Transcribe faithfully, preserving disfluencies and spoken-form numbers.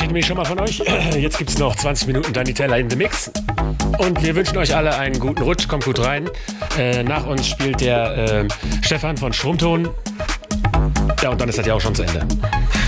verabschiede mich schon mal von euch. Jetzt gibt es noch zwanzig Minuten Danitella in the Mix. Und wir wünschen euch alle einen guten Rutsch. Kommt gut rein. Äh, nach uns spielt der äh, Stefan von Stromton. Ja, und dann ist das ja auch schon zu Ende.